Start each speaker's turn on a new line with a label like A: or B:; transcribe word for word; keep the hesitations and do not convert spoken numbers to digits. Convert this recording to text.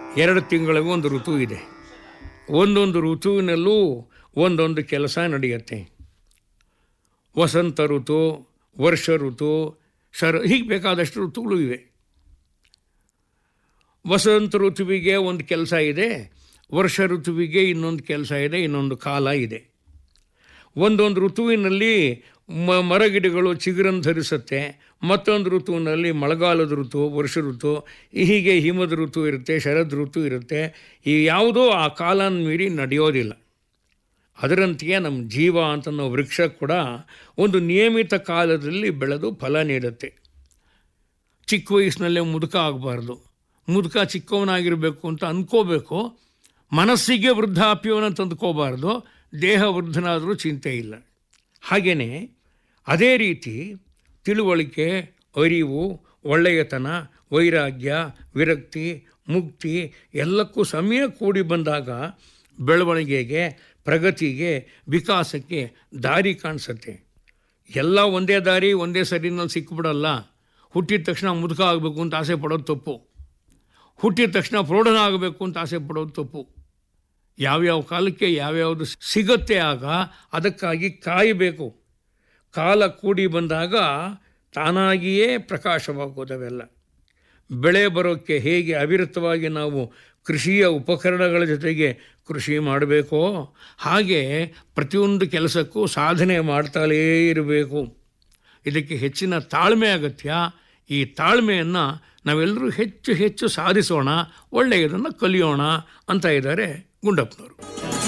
A: ಎರಡು ತಿಂಗಳಿಗೂ ಒಂದು ಋತು ಇದೆ. ಒಂದೊಂದು ಋತುವಿನಲ್ಲೂ ಒಂದೊಂದು ಕೆಲಸ ನಡೆಯುತ್ತೆ. ವಸಂತ ಋತು, ವರ್ಷ ಋತು, ಶರ ಹೀಗೆ ಬೇಕಾದಷ್ಟು ಋತುಗಳು ಇವೆ. ವಸಂತ ಋತುವಿಗೆ ಒಂದು ಕೆಲಸ ಇದೆ, ವರ್ಷ ಋತುವಿಗೆ ಇನ್ನೊಂದು ಕೆಲಸ ಇದೆ, ಇನ್ನೊಂದು ಕಾಲ ಇದೆ. ಒಂದೊಂದು ಋತುವಿನಲ್ಲಿ ಮ ಮರಗಿಡಗಳು ಚಿಗುರನ್ನು ಧರಿಸುತ್ತೆ, ಮತ್ತೊಂದು ಋತುವಿನಲ್ಲಿ ಮಳೆಗಾಲದ ಋತು, ವರ್ಷ ಋತು, ಹೀಗೆ ಹಿಮದ ಋತು ಇರುತ್ತೆ, ಶರದ್ ಋತು ಇರುತ್ತೆ. ಈ ಯಾವುದೋ ಆ ಕಾಲನ ಮೀರಿ ನಡೆಯೋದಿಲ್ಲ. ಅದರಂತೆಯೇ ನಮ್ಮ ಜೀವ ಅಂತ ನಾವು ವೃಕ್ಷ ಕೂಡ ಒಂದು ನಿಯಮಿತ ಕಾಲದಲ್ಲಿ ಬೆಳೆದು ಫಲ ನೀಡುತ್ತೆ. ಚಿಕ್ಕ ವಯಸ್ಸಿನಲ್ಲೇ ಮುದುಕ ಆಗಬಾರ್ದು, ಮುದುಕ ಚಿಕ್ಕವನಾಗಿರಬೇಕು ಅಂತ ಅಂದ್ಕೋಬೇಕು. ಮನಸ್ಸಿಗೆ ವೃದ್ಧಾಪ್ಯವನ್ನು ತಂದುಕೋಬಾರ್ದು, ದೇಹ ವೃದ್ಧನಾದರೂ ಚಿಂತೆ ಇಲ್ಲ. ಹಾಗೆಯೇ ಅದೇ ರೀತಿ ತಿಳುವಳಿಕೆ, ಅರಿವು, ಒಳ್ಳೆಯತನ, ವೈರಾಗ್ಯ, ವಿರಕ್ತಿ, ಮುಕ್ತಿ ಎಲ್ಲಕ್ಕೂ ಸಮಯ ಕೂಡಿ ಬಂದಾಗ ಬೆಳವಣಿಗೆಗೆ, ಪ್ರಗತಿಗೆ, ವಿಕಾಸಕ್ಕೆ ದಾರಿ ಕಾಣಿಸುತ್ತೆ. ಎಲ್ಲ ಒಂದೇ ದಾರಿ ಒಂದೇ ಸರಿನಲ್ಲಿ ಸಿಕ್ಕಿಬಿಡಲ್ಲ. ಹುಟ್ಟಿದ ತಕ್ಷಣ ಮುದುಕ ಆಗಬೇಕು ಅಂತ ಆಸೆ ಪಡೋದು ತಪ್ಪು. ಹುಟ್ಟಿದ ತಕ್ಷಣ ಪ್ರೌಢನ ಆಗಬೇಕು ಅಂತ ಆಸೆ ಪಡೋದು ತಪ್ಪು. ಯಾವ್ಯಾವ ಕಾಲಕ್ಕೆ ಯಾವ್ಯಾವುದು ಸಿಗುತ್ತೆ ಆಗ ಅದಕ್ಕಾಗಿ ಕಾಯಬೇಕು. ಕಾಲ ಕೂಡಿ ಬಂದಾಗ ತಾನಾಗಿಯೇ ಪ್ರಕಾಶವಾಗೋದವೆಲ್ಲ. ಬೆಳೆ ಬರೋಕ್ಕೆ ಹೇಗೆ ಅವಿರತವಾಗಿ ನಾವು ಕೃಷಿಯ ಉಪಕರಣಗಳ ಜೊತೆಗೆ ಕೃಷಿ ಮಾಡಬೇಕೋ ಹಾಗೆ ಪ್ರತಿಯೊಂದು ಕೆಲಸಕ್ಕೂ ಸಾಧನೆ ಮಾಡ್ತಾಲೇ ಇರಬೇಕು. ಇದಕ್ಕೆ ಹೆಚ್ಚಿನ ತಾಳ್ಮೆ ಅಗತ್ಯ. ಈ ತಾಳ್ಮೆಯನ್ನು ನಾವೆಲ್ಲರೂ ಹೆಚ್ಚು ಹೆಚ್ಚು ಸಾಧಿಸೋಣ, ಒಳ್ಳೆಯದನ್ನು ಕಲಿಯೋಣ ಅಂತ ಇದ್ದಾರೆ ಗುಂಡಪ್ಪನವರು.